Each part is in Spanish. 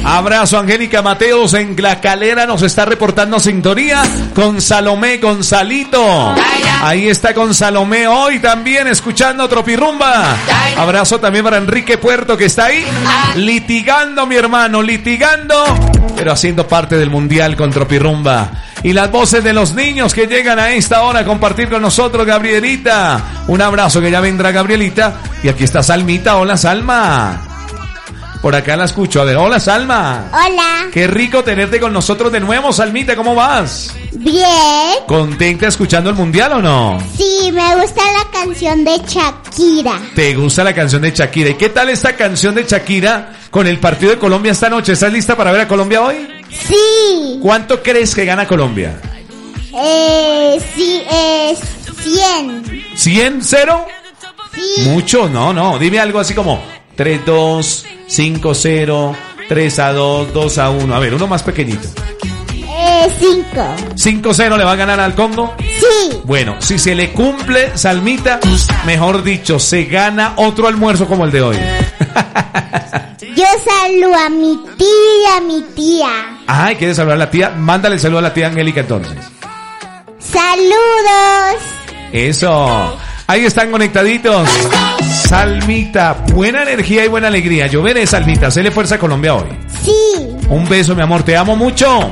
Abrazo, Angélica Mateos en La Calera nos está reportando sintonía con Salomé Gonzalito. Ahí está con Salomé hoy también escuchando Tropirrumba. Abrazo también para Enrique Puerto que está ahí litigando, mi hermano, litigando, pero haciendo parte del mundial con Tropirrumba. Y las voces de los niños que llegan a esta hora a compartir con nosotros, Gabrielita. Un abrazo, que ya vendrá Gabrielita. Y aquí está Salmita. Hola, Salma. Por acá la escucho. A ver, hola, Salma. Hola. Qué rico tenerte con nosotros de nuevo, Salmita. ¿Cómo vas? Bien. ¿Contenta escuchando el mundial o no? Sí, me gusta la canción de Shakira. ¿Te gusta la canción de Shakira? ¿Y qué tal esta canción de Shakira con el partido de Colombia esta noche? ¿Estás lista para ver a Colombia hoy? Sí. ¿Cuánto crees que gana Colombia? Sí, 100. ¿100, 0? Sí. Mucho, no. Dime algo así como 3-2, 5-0, 3-2, 2-1. A ver, uno más pequeñito. 5. 5-0 le va a ganar al Congo. Sí. Bueno, si se le cumple, Salmita, mejor dicho, se gana otro almuerzo como el de hoy. Yo saludo a mi tía. Ay, ¿quieres saludar a la tía? Mándale el saludo a la tía Angélica entonces. Saludos. Eso. Ahí están conectaditos. Salmita, buena energía y buena alegría. Yo veré, Salmita, hacele fuerza a Colombia hoy. Sí. Un beso, mi amor, te amo mucho.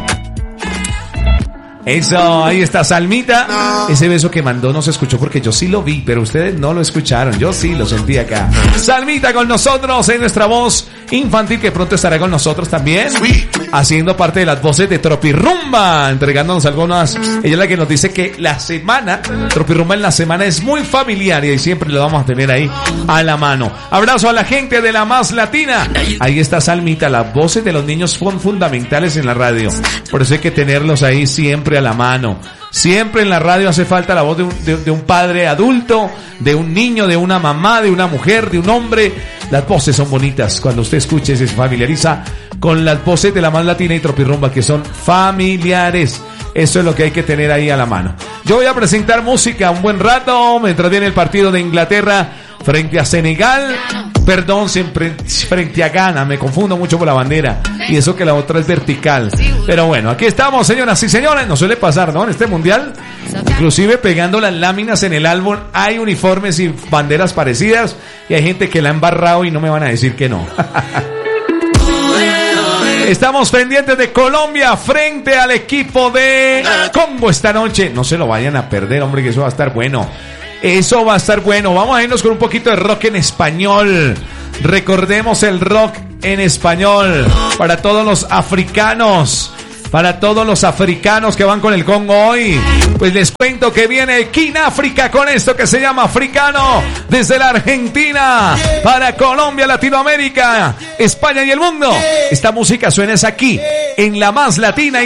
Eso, ahí está Salmita. Ese beso que mandó no se escuchó porque yo sí lo vi, pero ustedes no lo escucharon. Yo sí lo sentí acá. Salmita con nosotros en nuestra voz infantil, que pronto estará con nosotros también, haciendo parte de las voces de Tropirrumba, entregándonos algunas. Ella es la que nos dice que la semana, Tropirrumba en la semana es muy familiar y siempre lo vamos a tener ahí a la mano. Abrazo a la gente de La Más Latina. Ahí está Salmita. Las voces de los niños son fundamentales en la radio, por eso hay que tenerlos ahí siempre a la mano. Siempre en la radio hace falta la voz de un padre adulto, de un niño, de una mamá, de una mujer, de un hombre. Las voces son bonitas. Cuando usted escuche y se familiariza con las voces de La Más Latina y Tropirrumba, que son familiares. Eso es lo que hay que tener ahí a la mano. Yo voy a presentar música un buen rato mientras viene el partido de Inglaterra frente a Senegal. Perdón, siempre frente a Ghana, me confundo mucho con la bandera. Y eso que la otra es vertical. Pero bueno, aquí estamos, señoras y señores. Nos suele pasar, ¿no? En este mundial, inclusive pegando las láminas en el álbum, hay uniformes y banderas parecidas. Y hay gente que la ha embarrado y no me van a decir que no. Estamos pendientes de Colombia frente al equipo de Congo esta noche. No se lo vayan a perder, hombre, que eso va a estar bueno. Eso va a estar bueno. Vamos a irnos con un poquito de rock en español. Recordemos el rock en español para todos los africanos. Para todos los africanos que van con el Congo hoy, pues les cuento que viene King África con esto que se llama Africano, desde la Argentina para Colombia, Latinoamérica, España y el mundo. Esta música suena aquí en La Más Latina y